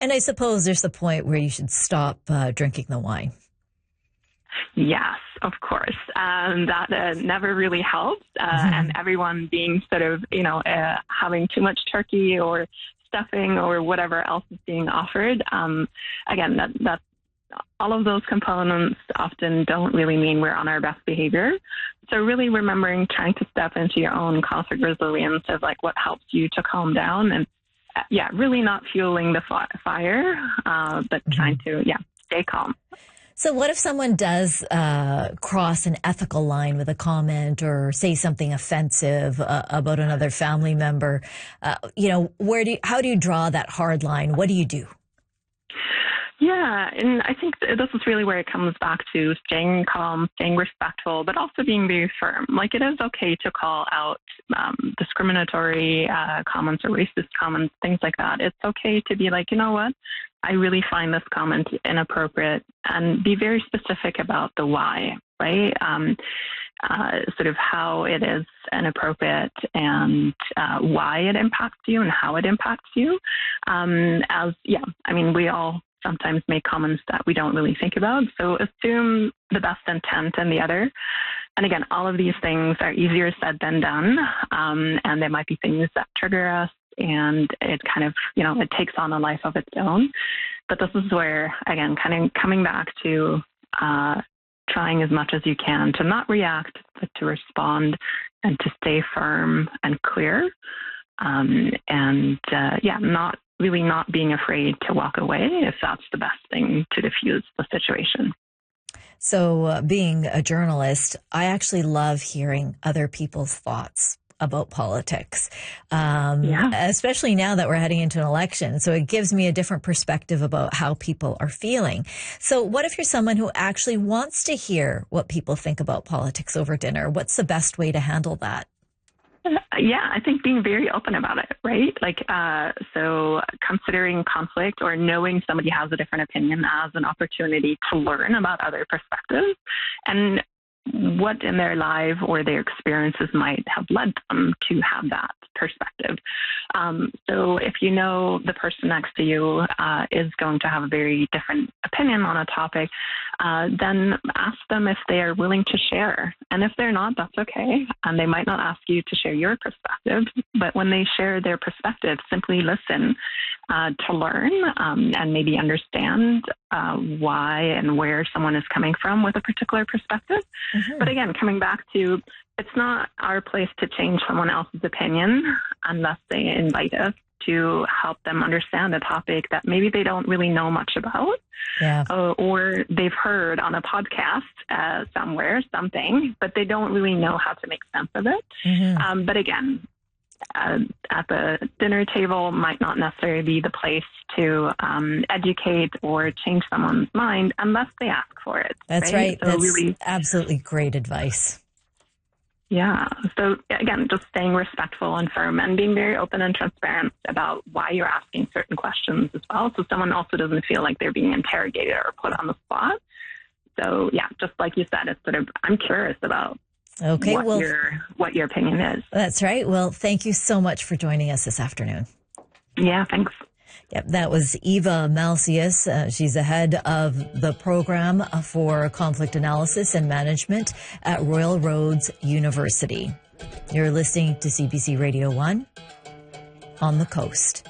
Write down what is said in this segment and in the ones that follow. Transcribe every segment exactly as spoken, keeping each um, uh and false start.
And I suppose there's the point where you should stop uh, drinking the wine. Yes, of course. Um, that uh, never really helps. Uh, Mm-hmm. And everyone being sort of, you know, uh, having too much turkey or stuffing or whatever else is being offered. Um, again, that, that all of those components often don't really mean we're on our best behavior. So really remembering trying to step into your own conflict resilience of like what helps you to calm down and, uh, yeah, really not fueling the fi- fire, uh, but Mm-hmm. trying to, yeah, stay calm. So what if someone does uh, cross an ethical line with a comment or say something offensive uh, about another family member? Uh, you know, where do you, how do you draw that hard line? What do you do? Yeah, and I think th- this is really where it comes back to staying calm, staying respectful, but also being very firm. Like it is okay to call out um, discriminatory uh, comments or racist comments, things like that. It's okay to be like, you know what, I really find this comment inappropriate, and be very specific about the why, right? Um, uh, sort of how it is inappropriate and uh, why it impacts you and how it impacts you. Um, as, yeah, I mean, we all sometimes make comments that we don't really think about. So assume the best intent in the other. And again, all of these things are easier said than done. Um, and there might be things that trigger us, and it kind of, you know, it takes on a life of its own. But this is where, again, kind of coming back to uh, trying as much as you can to not react, but to respond and to stay firm and clear. Um, and uh, yeah, not really not being afraid to walk away if that's the best thing to diffuse the situation. So uh, being a journalist, I actually love hearing other people's thoughts about politics, um, Yeah. especially now that we're heading into an election. So it gives me a different perspective about how people are feeling. So what if you're someone who actually wants to hear what people think about politics over dinner? What's the best way to handle that? Yeah, I think being very open about it, right? Like, uh, so considering conflict or knowing somebody has a different opinion as an opportunity to learn about other perspectives and what in their life or their experiences might have led them to have that perspective. Um, so if you know the person next to you uh, is going to have a very different opinion on a topic, uh, then ask them if they are willing to share. And if they're not, that's okay. And they might not ask you to share your perspective, but when they share their perspective, simply listen uh, to learn um, and maybe understand uh, why and where someone is coming from with a particular perspective. Mm-hmm. But again, coming back to, it's not our place to change someone else's opinion unless they invite us to help them understand a topic that maybe they don't really know much about, yeah. uh, or they've heard on a podcast uh, somewhere something, but they don't really know how to make sense of it. Mm-hmm. Um, but again, uh, at the dinner table might not necessarily be the place to um, educate or change someone's mind unless they ask for it. That's right. right. So That's really, absolutely great advice. Yeah. So again, just staying respectful and firm and being very open and transparent about why you're asking certain questions as well. So someone also doesn't feel like they're being interrogated or put on the spot. So yeah, just like you said, it's sort of, I'm curious about okay, what well, your, what your opinion is. That's right. Well, thank you so much for joining us this afternoon. Yeah, thanks. Yep, that was Eva Malcius. Uh, she's the head of the program for conflict analysis and management at Royal Roads University. You're listening to C B C Radio one on the coast.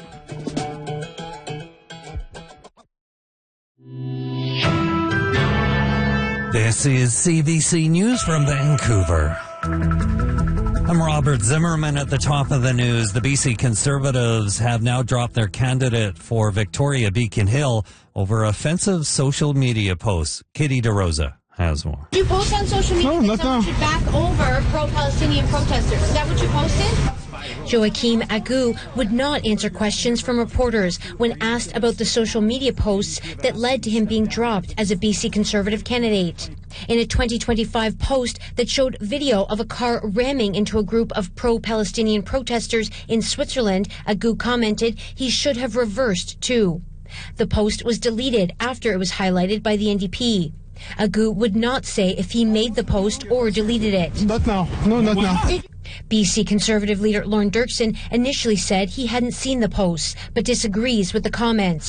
This is C B C News from Vancouver. I'm Robert Zimmerman at the top of the news. The B C Conservatives have now dropped their candidate for Victoria Beacon Hill over offensive social media posts. Kitty DeRosa has more. You post on social media No, that not someone now. should back over pro-Palestinian protesters. Is that what you posted? Joachim Agu would not answer questions from reporters when asked about the social media posts that led to him being dropped as a B C Conservative candidate. In a twenty twenty-five post that showed video of a car ramming into a group of pro-Palestinian protesters in Switzerland, Agu commented he should have reversed too. The post was deleted after it was highlighted by the N D P. Agu would not say if he made the post or deleted it. Not now. No, not now. B C Conservative leader Lorne Dirksen initially said he hadn't seen the posts, but disagrees with the comments.